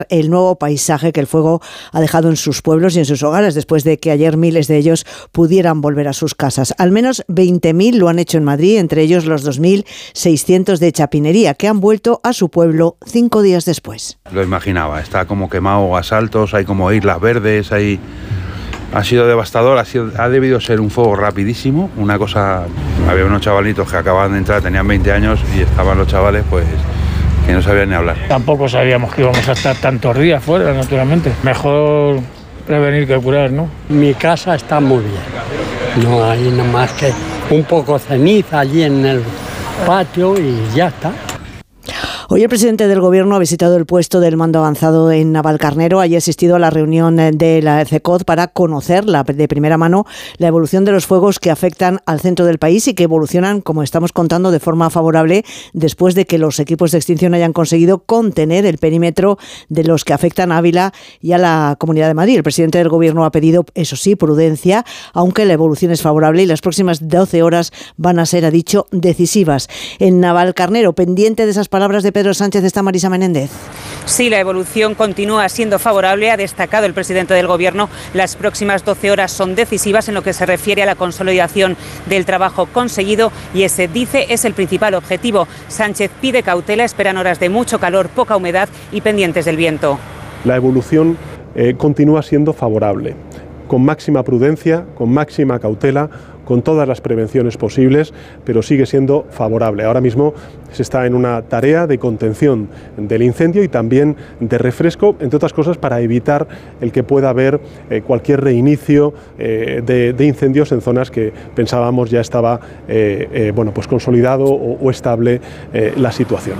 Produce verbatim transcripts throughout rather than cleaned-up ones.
el nuevo paisaje que el fuego ha dejado en sus pueblos y en sus hogares después de que ayer miles de ellos pudieran volver a sus casas. Al menos veinte mil lo han hecho en Madrid, entre ellos los dos mil seiscientos de Chapinería, que han vuelto a su pueblo cinco días después. Lo imaginaba, está como quemado a saltos, hay como islas verdes, hay... Ha sido devastador, ha, sido, ha debido ser un fuego rapidísimo, una cosa... Había unos chavalitos que acababan de entrar, tenían veinte años y estaban los chavales pues que no sabían ni hablar. Tampoco sabíamos que íbamos a estar tantos días fuera, naturalmente. Mejor prevenir que curar, ¿no? Mi casa está muy bien, no hay nada más que un poco ceniza allí en el patio y ya está. Hoy el presidente del Gobierno ha visitado el puesto del mando avanzado en Navalcarnero. Allí ha asistido a la reunión de la CECOD para conocer la, de primera mano la evolución de los fuegos que afectan al centro del país y que evolucionan, como estamos contando, de forma favorable después de que los equipos de extinción hayan conseguido contener el perímetro de los que afectan a Ávila y a la Comunidad de Madrid. El presidente del Gobierno ha pedido, eso sí, prudencia, aunque la evolución es favorable y las próximas doce horas van a ser, ha dicho, decisivas. En Navalcarnero, pendiente de esas palabras de Pedro Sánchez, está Marisa Menéndez. Sí, la evolución continúa siendo favorable, ha destacado el presidente del Gobierno. Las próximas doce horas son decisivas en lo que se refiere a la consolidación del trabajo conseguido y ese, dice, es el principal objetivo. Sánchez pide cautela, esperan horas de mucho calor, poca humedad y pendientes del viento. La evolución eh, continúa siendo favorable, con máxima prudencia, con máxima cautela, con todas las prevenciones posibles, pero sigue siendo favorable. Ahora mismo se está en una tarea de contención del incendio y también de refresco, entre otras cosas, para evitar el que pueda haber eh, cualquier reinicio eh, de, de incendios en zonas que pensábamos ya estaba eh, eh, bueno, pues consolidado o, o estable eh, la situación.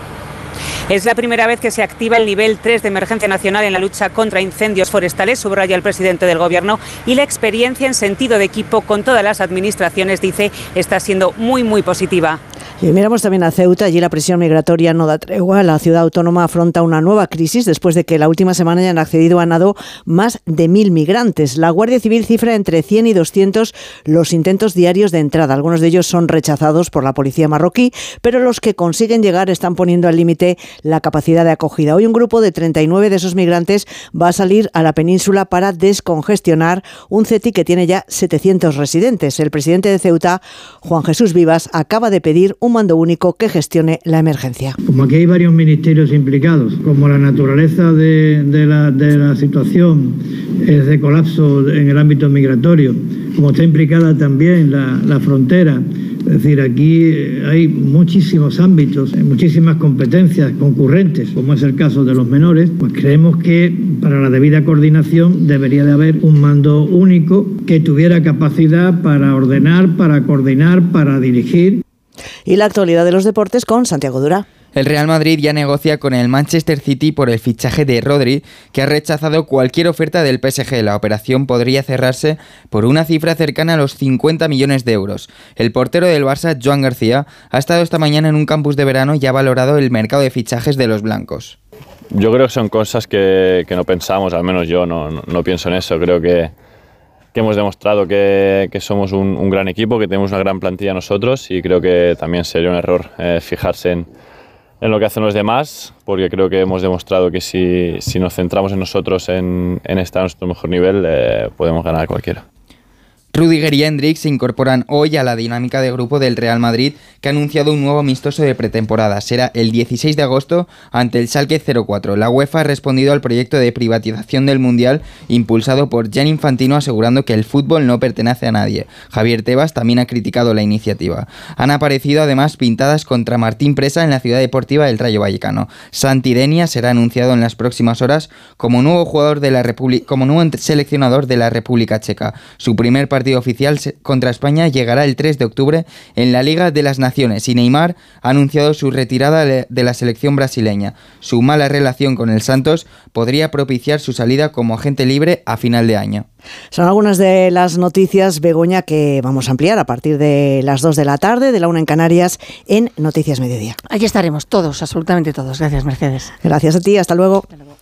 Es la primera vez que se activa el nivel tres de emergencia nacional en la lucha contra incendios forestales, subraya el presidente del Gobierno, y la experiencia en sentido de equipo con todas las administraciones, dice, está siendo muy, muy positiva. Y miramos también a Ceuta. Allí la presión migratoria no da tregua. La ciudad autónoma afronta una nueva crisis después de que la última semana hayan accedido a nado más de mil migrantes. La Guardia Civil cifra entre cien y doscientos los intentos diarios de entrada. Algunos de ellos son rechazados por la policía marroquí, pero los que consiguen llegar están poniendo al límite la capacidad de acogida. Hoy un grupo de treinta y nueve de esos migrantes va a salir a la península para descongestionar un CETI que tiene ya setecientos residentes. El presidente de Ceuta, Juan Jesús Vivas, acaba de pedir un mando único que gestione la emergencia. Como aquí hay varios ministerios implicados, como la naturaleza de, de, la, de la situación es de colapso en el ámbito migratorio, como está implicada también la, la frontera, es decir, aquí hay muchísimos ámbitos, muchísimas competencias concurrentes, como es el caso de los menores, pues creemos que para la debida coordinación debería de haber un mando único que tuviera capacidad para ordenar, para coordinar, para dirigir. Y la actualidad de los deportes con Santiago Dura. El Real Madrid ya negocia con el Manchester City por el fichaje de Rodri, que ha rechazado cualquier oferta del P S G. La operación podría cerrarse por una cifra cercana a los cincuenta millones de euros. El portero del Barça, Joan García, ha estado esta mañana en un campus de verano y ha valorado el mercado de fichajes de los blancos. Yo creo que son cosas que, que no pensamos, al menos yo no, no, no pienso en eso. Creo que, que hemos demostrado que, que somos un, un gran equipo, que tenemos una gran plantilla nosotros, y creo que también sería un error eh, fijarse en en lo que hacen los demás, porque creo que hemos demostrado que si, si nos centramos en nosotros, en, en estar a nuestro mejor nivel, eh, podemos ganar a cualquiera. Rüdiger y Hendrik se incorporan hoy a la dinámica de grupo del Real Madrid, que ha anunciado un nuevo amistoso de pretemporada. Será el dieciséis de agosto ante el Schalke cero cuatro. La UEFA ha respondido al proyecto de privatización del Mundial impulsado por Gianni Infantino, asegurando que el fútbol no pertenece a nadie. Javier Tebas también ha criticado la iniciativa. Han aparecido además pintadas contra Martín Presa en la Ciudad Deportiva del Rayo Vallecano. Santi Denia será anunciado en las próximas horas como nuevo jugador de la República, como nuevo seleccionador de la República Checa. Su primer partido oficial contra España llegará el tres de octubre en la Liga de las Naciones, y Neymar ha anunciado su retirada de la selección brasileña. Su mala relación con el Santos podría propiciar su salida como agente libre a final de año. Son algunas de las noticias, Begoña, que vamos a ampliar a partir de las dos de la tarde, de la una en Canarias, en Noticias Mediodía. Aquí estaremos todos, absolutamente todos. Gracias, Mercedes. Gracias a ti, hasta luego. Hasta luego.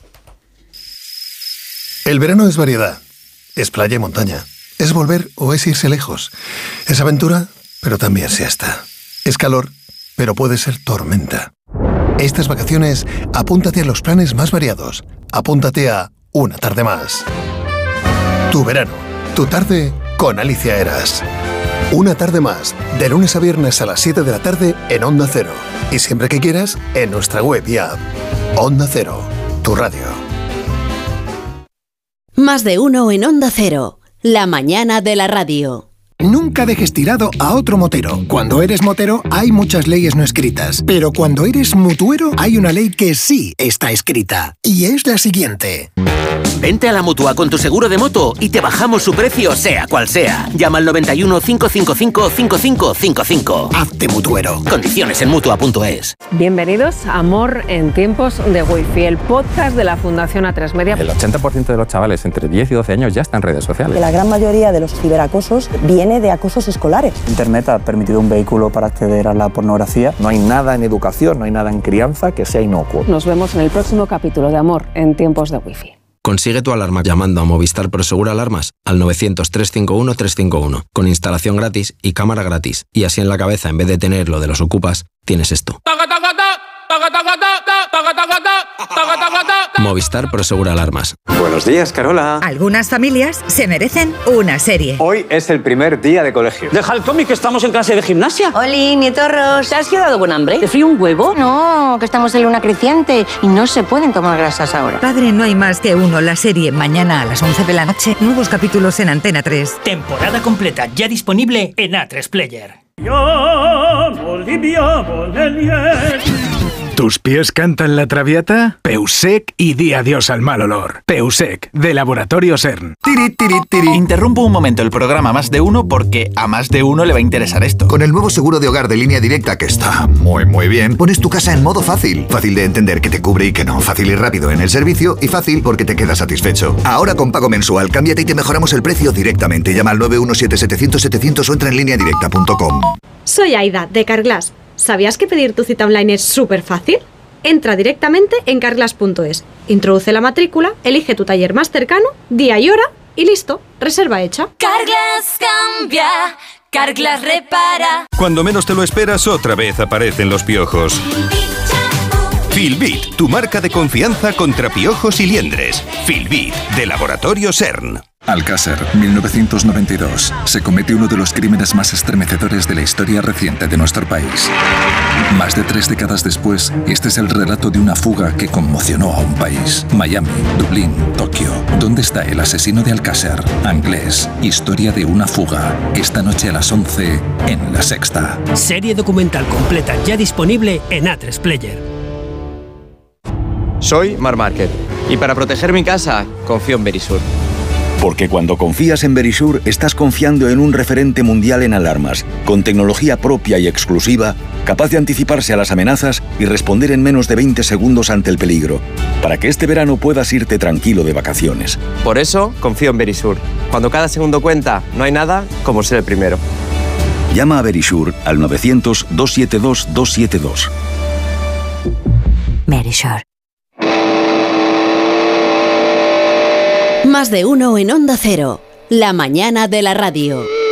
El verano es variedad, es playa y montaña. Es volver o es irse lejos. Es aventura, pero también siesta. Es calor, pero puede ser tormenta. Estas vacaciones, apúntate a los planes más variados. Apúntate a Una Tarde Más. Tu verano, tu tarde con Alicia Eras. Una Tarde Más, de lunes a viernes a las siete de la tarde en Onda Cero. Y siempre que quieras, en nuestra web y app. Onda Cero, tu radio. Más de uno en Onda Cero, la mañana de la radio. Nunca dejes tirado a otro motero. Cuando eres motero hay muchas leyes no escritas, pero cuando eres mutuero hay una ley que sí está escrita, y es la siguiente. Vente a la Mutua con tu seguro de moto y te bajamos su precio sea cual sea. Llama al noventa y uno, cinco cinco cinco, cinco cinco cinco cinco. Hazte mutuero. Condiciones en Mutua punto es. Bienvenidos a Amor en tiempos de Wi-Fi, el podcast de la Fundación A tres Media. El ochenta por ciento de los chavales entre diez y doce años ya están en redes sociales. La gran mayoría de los ciberacosos viene de acosos escolares. Internet ha permitido un vehículo para acceder a la pornografía. No hay nada en educación, no hay nada en crianza que sea inocuo. Nos vemos en el próximo capítulo de Amor en tiempos de Wi-Fi. Consigue tu alarma llamando a Movistar Prosegur Alarmas al novecientos, trescientos cincuenta y uno, trescientos cincuenta y uno, con instalación gratis y cámara gratis. Y así en la cabeza, en vez de tener lo de los ocupas, tienes esto. Movistar Prosegur Alarmas. Buenos días, Carola. Algunas familias se merecen una serie. Hoy es el primer día de colegio. Deja el cómic, que estamos en clase de gimnasia. Oli, nietorros, ¿te has quedado con hambre? ¿Te frío un huevo? No, que estamos en luna creciente y no se pueden tomar grasas ahora. Padre, no hay más que uno. La serie mañana a las once de la noche. Nuevos capítulos en Antena tres. Temporada completa ya disponible en A tres Player. ¿Tus pies cantan la traviata? Peusec y di adiós al mal olor. Peusec, de Laboratorio CERN. Tiri, tiri, tiri. Interrumpo un momento el programa Más de Uno porque a más de uno le va a interesar esto. Con el nuevo seguro de hogar de Línea Directa, que está muy muy bien, pones tu casa en modo fácil. Fácil de entender que te cubre y que no. Fácil y rápido en el servicio y fácil porque te quedas satisfecho. Ahora con pago mensual, cámbiate y te mejoramos el precio directamente. Llama al nueve uno siete, setecientos, setecientos o entra en línea directa punto com. Soy Aida, de Carglass. ¿Sabías que pedir tu cita online es súper fácil? Entra directamente en carglass punto es, introduce la matrícula, elige tu taller más cercano, día y hora y listo, reserva hecha. Carglass cambia, Carglass repara. Cuando menos te lo esperas, otra vez aparecen los piojos. Filbit, tu marca de confianza contra piojos y liendres. Filbit, de Laboratorio CERN. Alcácer, mil novecientos noventa y dos. Se comete uno de los crímenes más estremecedores de la historia reciente de nuestro país. Más de tres décadas después, este es el relato de una fuga que conmocionó a un país. Miami, Dublín, Tokio. ¿Dónde está el asesino de Alcácer? Anglés, historia de una fuga. Esta noche a las once en La Sexta. Serie documental completa ya disponible en A tres Player. Soy Mar Márquez y para proteger mi casa confío en Verisur. Porque cuando confías en Verisur, estás confiando en un referente mundial en alarmas, con tecnología propia y exclusiva, capaz de anticiparse a las amenazas y responder en menos de veinte segundos ante el peligro, para que este verano puedas irte tranquilo de vacaciones. Por eso, confío en Verisur. Cuando cada segundo cuenta, no hay nada como ser el primero. Llama a Verisur al novecientos, doscientos setenta y dos, doscientos setenta y dos. Verisur. Más de uno en Onda Cero, la mañana de la radio.